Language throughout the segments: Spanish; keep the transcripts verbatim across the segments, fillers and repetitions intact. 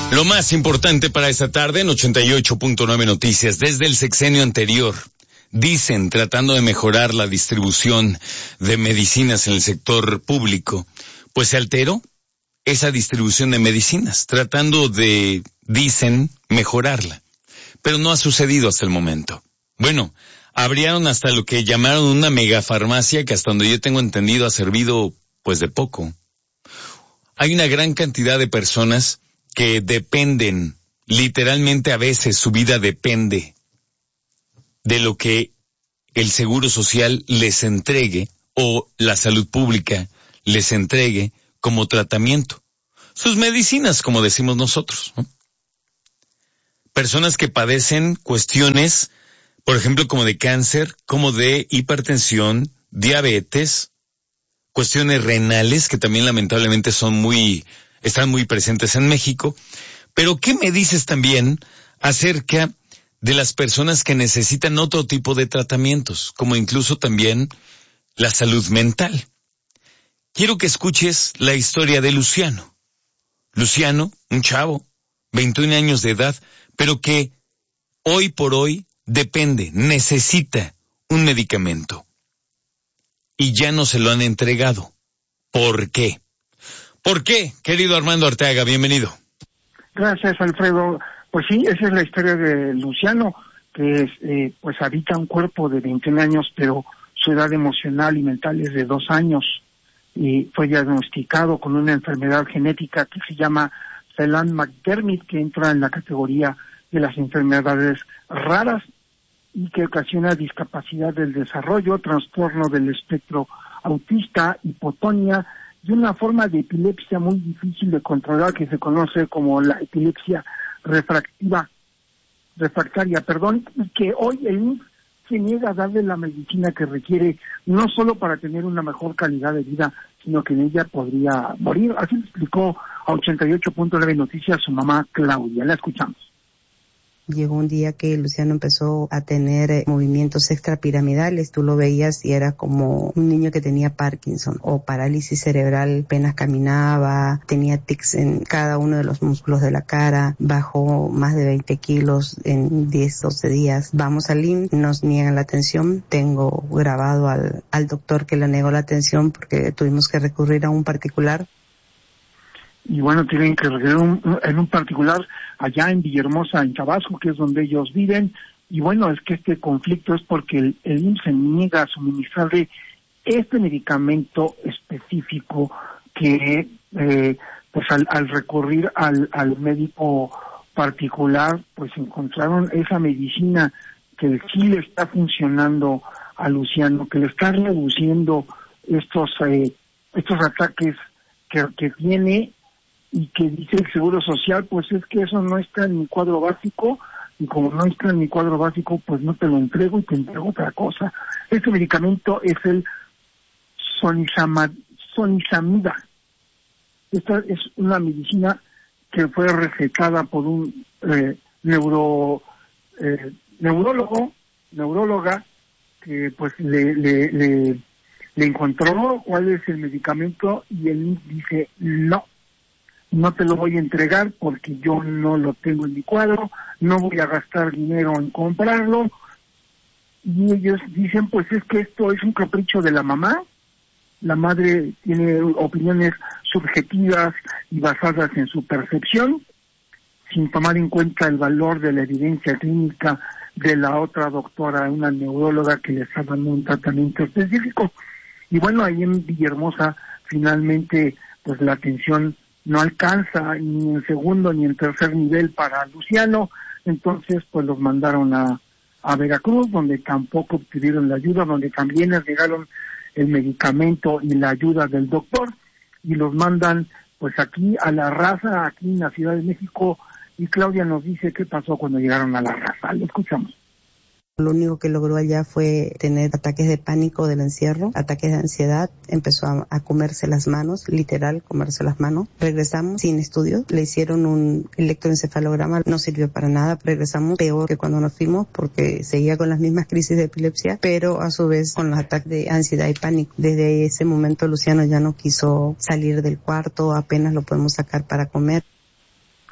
Lo más importante para esta tarde en ochenta y ocho punto nueve Noticias. Desde el sexenio anterior, dicen, tratando de mejorar la distribución de medicinas en el sector público, pues se alteró esa distribución de medicinas, tratando de, dicen, mejorarla. Pero no ha sucedido hasta el momento. Bueno, abrieron hasta lo que llamaron una megafarmacia que hasta donde yo tengo entendido ha servido pues de poco. Hay una gran cantidad de personas que dependen, literalmente a veces su vida depende de lo que el Seguro Social les entregue o la salud pública les entregue como tratamiento. Sus medicinas, como decimos nosotros, ¿no? Personas que padecen cuestiones, por ejemplo, como de cáncer, como de hipertensión, diabetes, cuestiones renales que también lamentablemente son muy, están muy presentes en México. Pero ¿qué me dices también acerca de las personas que necesitan otro tipo de tratamientos, como incluso también la salud mental? Quiero que escuches la historia de Luciano. Luciano, un chavo, veintiún años de edad, pero que hoy por hoy depende, necesita un medicamento. Y ya no se lo han entregado. ¿Por qué? ¿Por qué, querido Armando Arteaga? Bienvenido. Gracias, Alfredo. Pues sí, esa es la historia de Luciano, que es, eh, pues habita un cuerpo de veintiún años, pero su edad emocional y mental es de dos años. Y fue diagnosticado con una enfermedad genética que se llama Phelan-McDermid, que entra en la categoría de las enfermedades raras y que ocasiona discapacidad del desarrollo, trastorno del espectro autista, hipotonía y una forma de epilepsia muy difícil de controlar que se conoce como la epilepsia refractiva, refractaria, perdón, y que hoy el I M S S se niega a darle la medicina que requiere, no solo para tener una mejor calidad de vida, sino que en ella podría morir. Así lo explicó a ochenta y ocho punto nueve Noticias su mamá Claudia. La escuchamos. Llegó un día que Luciano empezó a tener eh, movimientos extrapiramidales. Tú lo veías y era como un niño que tenía Parkinson o parálisis cerebral. Apenas caminaba, tenía tics en cada uno de los músculos de la cara. Bajó más de veinte kilos en diez, doce días. Vamos al I M S S, nos niegan la atención. Tengo grabado al, al doctor que le negó la atención porque tuvimos que recurrir a un particular. Y bueno, tienen que recurrir un, en un particular allá en Villahermosa, en Tabasco, que es donde ellos viven. Y bueno, es que este conflicto es porque el, el I M S S se niega a suministrarle este medicamento específico que, eh, pues al, al recurrir al, al médico particular, pues encontraron esa medicina que sí le está funcionando a Luciano, que le está reduciendo estos, eh, estos ataques que, que tiene, y que dice el Seguro Social, pues es que eso no está en mi cuadro básico, y como no está en mi cuadro básico, pues no te lo entrego y te entrego otra cosa. Este medicamento es el sonizama, sonizamida. Esta es una medicina que fue recetada por un eh, neuro eh, neurólogo, neuróloga, que pues le, le, le, le encontró cuál es el medicamento y él dice no. No te lo voy a entregar porque yo no lo tengo en mi cuadro, no voy a gastar dinero en comprarlo. Y ellos dicen, pues es que esto es un capricho de la mamá. La madre tiene opiniones subjetivas y basadas en su percepción, sin tomar en cuenta el valor de la evidencia clínica de la otra doctora, una neuróloga que le está dando un tratamiento específico. Y bueno, ahí en Villahermosa, finalmente, pues la atención no alcanza ni en segundo ni en tercer nivel para Luciano, entonces pues los mandaron a, a Veracruz, donde tampoco obtuvieron la ayuda, donde también les negaron el medicamento y la ayuda del doctor, y los mandan pues aquí a La Raza, aquí en la Ciudad de México, y Claudia nos dice qué pasó cuando llegaron a La Raza. Lo escuchamos. Lo único que logró allá fue tener ataques de pánico del encierro, ataques de ansiedad, empezó a, a comerse las manos, literal, comerse las manos. Regresamos sin estudios, le hicieron un electroencefalograma, no sirvió para nada, regresamos peor que cuando nos fuimos porque seguía con las mismas crisis de epilepsia, pero a su vez con los ataques de ansiedad y pánico. Desde ese momento Luciano ya no quiso salir del cuarto, apenas lo podemos sacar para comer.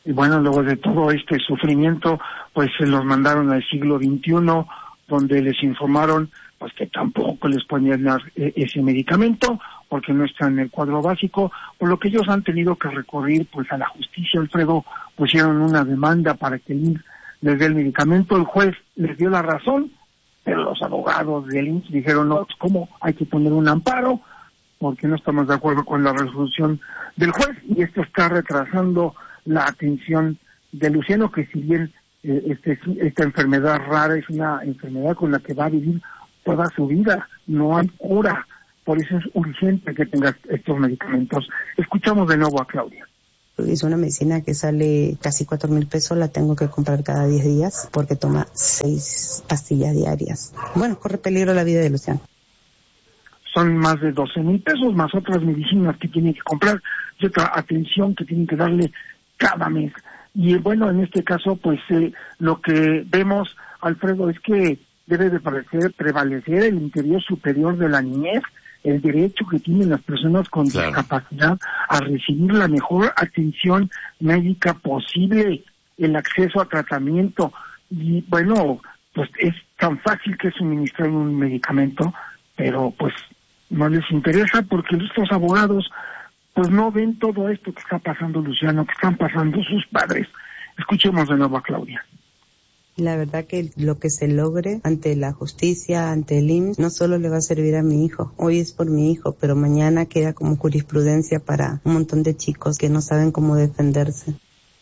y bueno, luego de todo este sufrimiento, pues se los mandaron al siglo veintiuno, donde les informaron pues que tampoco les ponían dar eh, ese medicamento, porque no está en el cuadro básico, por lo que ellos han tenido que recurrir pues a la justicia. Alfredo, pusieron una demanda para que el I M S S les dé el medicamento, el juez les dio la razón, pero los abogados del I M S S dijeron, no, ¿cómo? Hay que poner un amparo, porque no estamos de acuerdo con la resolución del juez, y esto está retrasando la atención de Luciano, que si bien eh, este, esta enfermedad rara es una enfermedad con la que va a vivir toda su vida, no hay cura, por eso es urgente que tenga estos medicamentos. Escuchamos de nuevo a Claudia. Es una medicina que sale casi cuatro mil pesos, la tengo que comprar cada diez días porque toma seis pastillas diarias. Bueno, corre peligro la vida de Luciano. Son más de doce mil pesos, más otras medicinas que tienen que comprar y otra atención que tienen que darle cada mes. Y bueno, en este caso, pues eh, lo que vemos, Alfredo, es que debe de parecer, prevalecer el interés superior de la niñez, el derecho que tienen las personas con claro. discapacidad a recibir la mejor atención médica posible, el acceso a tratamiento. Y bueno, pues es tan fácil que suministrar un medicamento, pero pues no les interesa porque estos abogados pues no ven todo esto que está pasando Luciano, que están pasando sus padres. Escuchemos de nuevo a Claudia. La verdad que lo que se logre ante la justicia, ante el I M S S, no solo le va a servir a mi hijo. Hoy es por mi hijo, pero mañana queda como jurisprudencia para un montón de chicos que no saben cómo defenderse.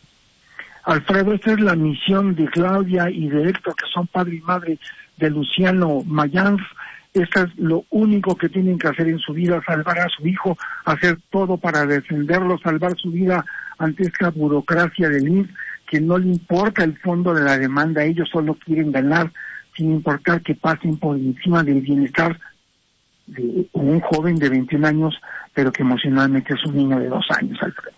Alfredo, esta es la misión de Claudia y de Héctor, que son padre y madre de Luciano Mayans. Esto es lo único que tienen que hacer en su vida, salvar a su hijo, hacer todo para defenderlo, salvar su vida ante esta burocracia del I M S S, que no le importa el fondo de la demanda, ellos solo quieren ganar, sin importar que pasen por encima del bienestar de un joven de veintiún años, pero que emocionalmente es un niño de dos años, Alfredo.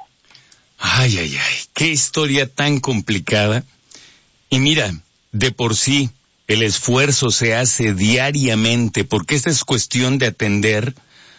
Ay, ay, ay, qué historia tan complicada. Y mira, de por sí, el esfuerzo se hace diariamente, porque esta es cuestión de atender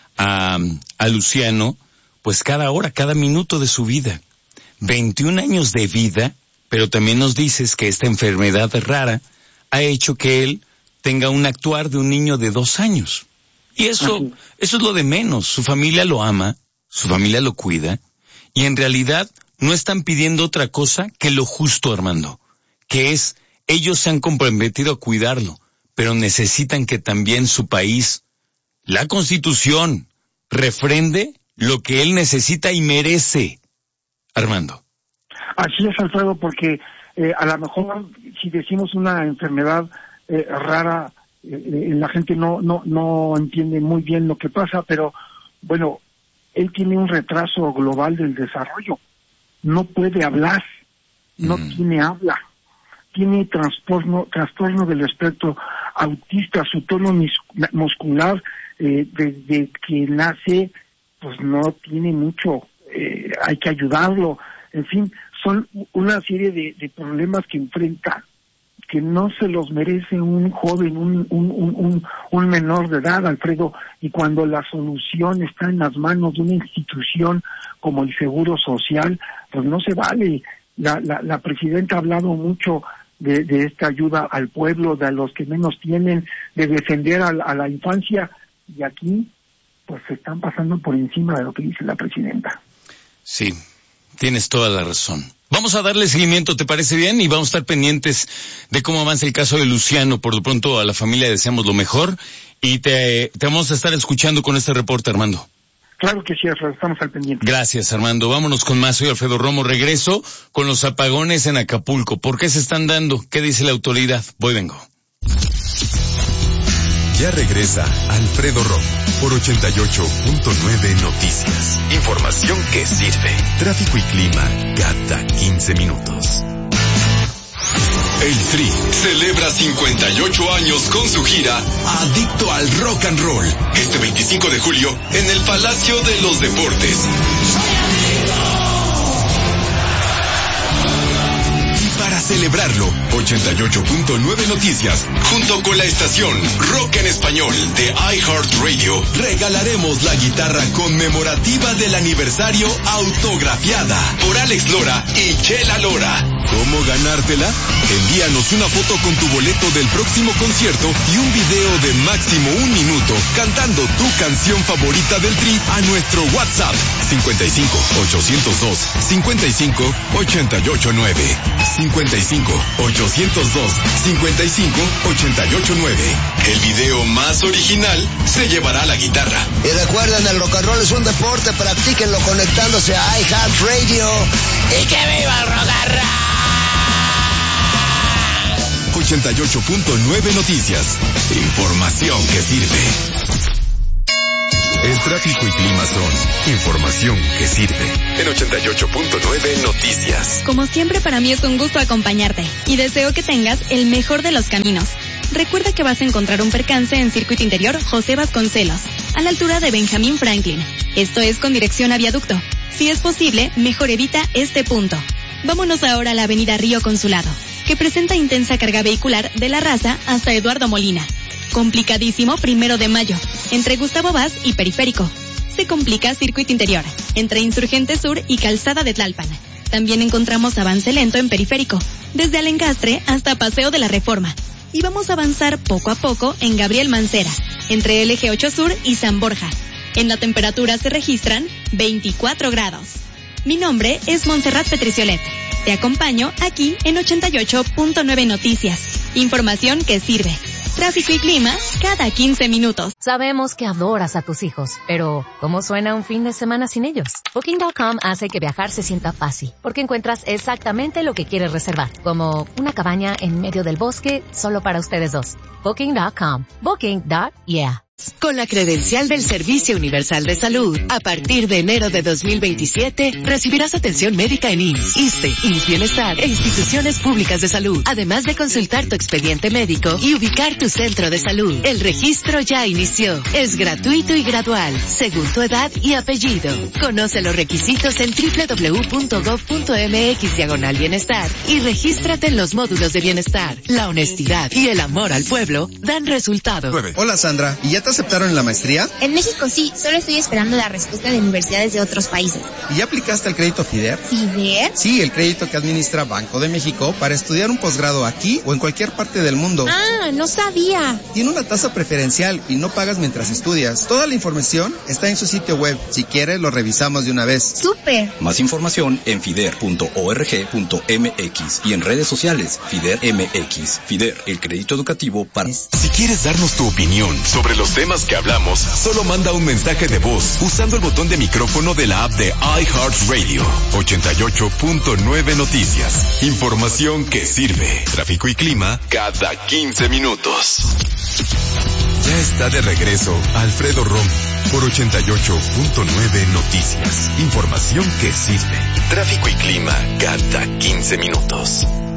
a, a Luciano, pues cada hora, cada minuto de su vida. veintiún años de vida, pero también nos dices que esta enfermedad rara ha hecho que él tenga un actuar de un niño de dos años. Y eso, uh-huh. eso es lo de menos. Su familia lo ama, su familia lo cuida, y en realidad no están pidiendo otra cosa que lo justo, Armando, que es, ellos se han comprometido a cuidarlo, pero necesitan que también su país, la Constitución, refrende lo que él necesita y merece. Armando. Así es, Alfredo, porque eh, a lo mejor si decimos una enfermedad eh, rara, eh, la gente no, no, no entiende muy bien lo que pasa, pero bueno, él tiene un retraso global del desarrollo, no puede hablar, no mm. tiene habla, tiene trastorno, trastorno del espectro autista, su tono muscular eh, desde que nace, pues no tiene mucho. Eh, hay que ayudarlo, en fin, son una serie de, de problemas que enfrenta, que no se los merece un joven, un, un, un, un menor de edad, Alfredo, y cuando la solución está en las manos de una institución como el Seguro Social, pues no se vale. La, la, la presidenta ha hablado mucho de, de esta ayuda al pueblo, de a los que menos tienen, de defender a, a la infancia, y aquí pues se están pasando por encima de lo que dice la presidenta. Sí, tienes toda la razón. Vamos a darle seguimiento, ¿te parece bien? Y vamos a estar pendientes de cómo avanza el caso de Luciano. Por lo pronto a la familia deseamos lo mejor y te, te vamos a estar escuchando con este reporte, Armando. Claro que sí, Alfredo, estamos al pendiente. Gracias, Armando. Vámonos con más. Soy Alfredo Romo. Regreso con los apagones en Acapulco. ¿Por qué se están dando? ¿Qué dice la autoridad? Voy, vengo. Ya regresa Alfredo Romo por ochenta y ocho punto nueve Noticias. Información que sirve. Tráfico y clima cada quince minutos. El Tri celebra cincuenta y ocho años con su gira Adicto al Rock and Roll. Este veinticinco de julio en el Palacio de los Deportes. Para celebrarlo, ochenta y ocho punto nueve Noticias, junto con la estación Rock en Español de iHeartRadio, regalaremos la guitarra conmemorativa del aniversario autografiada por Alex Alex Lora y Chela Lora. ¿Cómo ganártela? Envíanos una foto con tu boleto del próximo concierto y un video de máximo un minuto cantando tu canción favorita del Tri a nuestro WhatsApp cincuenta y cinco, ochocientos dos, cincuenta y cinco, ochenta y ocho nueve. cincuenta y cinco, ochocientos dos, cincuenta y cinco, ochenta y ocho nueve. El video más original se llevará la guitarra. Y recuerden, el rock and roll es un deporte, practíquenlo conectándose a iHeartRadio. ¡Y que viva el rock and roll! ochenta y ocho punto nueve Noticias. Información que sirve. El tráfico y clima son información que sirve. En ochenta y ocho punto nueve Noticias. Como siempre, para mí es un gusto acompañarte y deseo que tengas el mejor de los caminos. Recuerda que vas a encontrar un percance en Circuito Interior José Vasconcelos, a la altura de Benjamín Franklin. Esto es con dirección a viaducto. Si es posible, mejor evita este punto. Vámonos ahora a la avenida Río Consulado, que presenta intensa carga vehicular de La Raza hasta Eduardo Molina. Complicadísimo Primero de Mayo, entre Gustavo Vaz y Periférico. Se complica Circuito Interior, entre Insurgente Sur y Calzada de Tlalpan. También encontramos avance lento en Periférico, desde Alencastre hasta Paseo de la Reforma. Y vamos a avanzar poco a poco en Gabriel Mancera, entre el Eje ocho Sur y San Borja. En la temperatura se registran veinticuatro grados. Mi nombre es Montserrat Petriciolet. Te acompaño aquí en ochenta y ocho punto nueve Noticias. Información que sirve. Tráfico y clima cada quince minutos. Sabemos que adoras a tus hijos, pero ¿cómo suena un fin de semana sin ellos? Booking punto com hace que viajar se sienta fácil, porque encuentras exactamente lo que quieres reservar, como una cabaña en medio del bosque solo para ustedes dos. Booking punto com. Booking. Yeah. Con la credencial del Servicio Universal de Salud, a partir de enero de dos mil veintisiete, recibirás atención médica en I M S S, ISSSTE, I M S S Bienestar e instituciones públicas de salud, además de consultar tu expediente médico y ubicar tu centro de salud. El registro ya inició. Es gratuito y gradual, según tu edad y apellido. Conoce los requisitos en doble u doble u doble u punto gov punto mx diagonal bienestar y regístrate en los módulos de bienestar. La honestidad y el amor al pueblo dan resultados. Hola Sandra, ¿y ya te aceptaron en la maestría? En México sí, solo estoy esperando la respuesta de universidades de otros países. ¿Y ya aplicaste al crédito FIDER? ¿FIDER? Sí, el crédito que administra Banco de México para estudiar un posgrado aquí o en cualquier parte del mundo. Ah, no sabía. Tiene una tasa preferencial y no pagas mientras estudias. Toda la información está en su sitio web. Si quieres, lo revisamos de una vez. ¡Súper! Más información en fider punto org punto mx y en redes sociales FIDER M X. FIDER, el crédito educativo para... Si quieres darnos tu opinión sobre los temas que hablamos, solo manda un mensaje de voz usando el botón de micrófono de la app de iHeartRadio. ochenta y ocho punto nueve Noticias. Información que sirve. Tráfico y clima cada quince minutos. Ya está de regreso Alfredo Romo por ochenta y ocho punto nueve Noticias. Información que sirve. Tráfico y clima cada quince minutos.